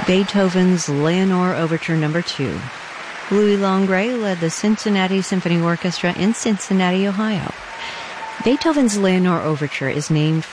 Beethoven's Leonore Overture No. 2. Louis Longray led the Cincinnati Symphony Orchestra in Cincinnati, Ohio. Beethoven's Leonore Overture is named